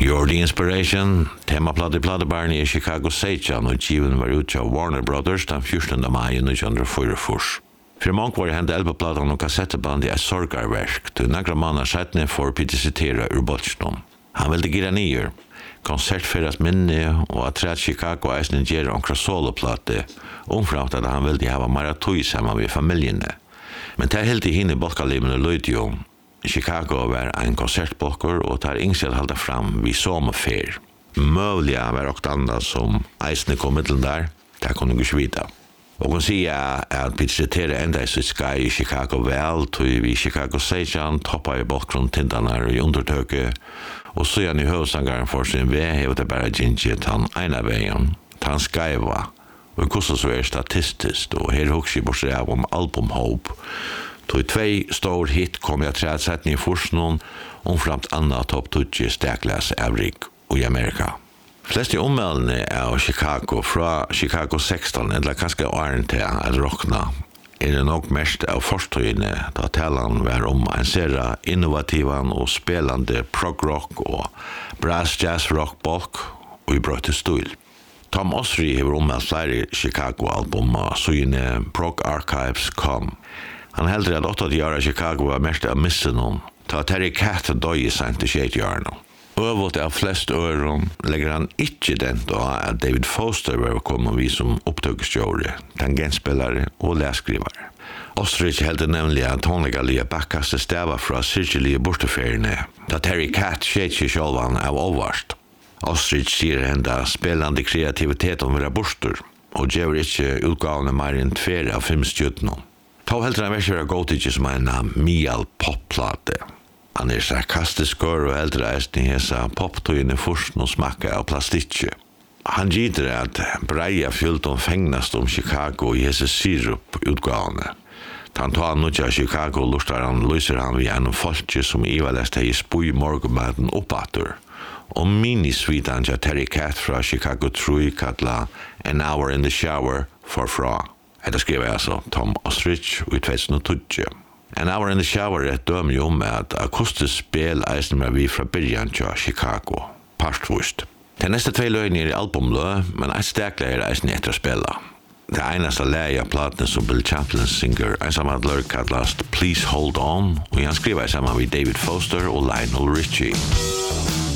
You're the Inspiration, temaplatt i platebarn i Chicago 16 og given var ut av Warner Brothers den 14. mai 1944. For mange var hendt elbeplatten og kassetteband i et sorgarverk, til nagra mannar settene for å pitisitera ur bolsjnom. Han ville gira nyer, konsertferas minne og at træt Chicago eisen gjere omkra soloplatte, omframt at han ville hava mara tøy saman ved familjene. Men det helt i hinne bolkalimene løyd jo. Chicago var en konsertbolker og tar yngset halda fram vid sommerfer. Møvliga var okt anda som eisene kom middelen der, det kunne ikke vita. Og hun sier at pizzitera enda i sitt sky i Chicago vel, tog vi Chicago 16 toppa i bakgrunn tindanar i undertøke, og så i høvsangaren for sin vei, hever det bare ginget han ena veien, han skaiva, og hvordan så statistisk, og her hukse i bortsett av om albumhope, tog 2 stor hit kom jeg tredsetning i forsnån, omframt anna topp 20 stekles avrik i Amerika. Flest i ommeldene av Chicago fra Chicago 16 eller kanskje åren til at rokna det nok mest av forstøyene da talan var om en serie innovativan og spelande prog-rock og brass-jazz-rock-bolk og i brøtte stil. Tom Osri har ommeldt flere Chicago-album og søgene Prog Archives kom. Han heldur at 8 år av Chicago var mest av missen om da Terry Cat døy i sent i 6 år nå. Øvått av flest øren legger han ikke den da at David Foster var kommet vi som opptøkestjåre, tangentspillere og læskrivere. Ostrich heldte nemlig at håndlegalige bakkaste stava fra sirkelige borteferiene, da Terry Cat skjeit seg sjølvan av overvart. Ostrich sier henda spelande kreativitet om vera borster, og gjør ikke utgavene mer enn 2 av 5 stjøtene. Ta heldte han verser av godtidje som en mial popplate. Han sarkastisk og eldre eisen i hesa poptøyene først og smakka av plastikje. Han gider at breia fyllt fengnast Chicago i hese sirup-utgavene. Han tar nødja Chicago lustar han løser han via en folkje som ivalest hei spui morgenmaten oppater. Og minisvidan til Terry Cat fra Chicago 3 kalla An Hour in the Shower for fra. Hetta skrev jeg altså Tom Ostrich i 2012. An Hour in the Shower et døm jo om at akustisk spel eisen var vi fra byrjan til Chicago, partvust. Det neste 2 løgner i albumlø, men et stekler eisen etter å spela. Det eneste leie av platene som Bill Champlin synger er sammen med lørk kallast Please Hold On, og han skriver sammen med David Foster og Lionel Richie.